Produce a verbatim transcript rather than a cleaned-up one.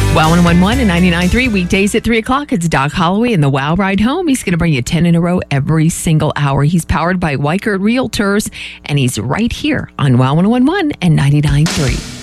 Wow one one one and ninety-nine point three weekdays at three o'clock. It's Doc Holloway in the Wow Ride Home. He's going to bring you ten in a row every single hour. He's powered by Weichert Realtors, and he's right here on Wow one one one and ninety-nine point three.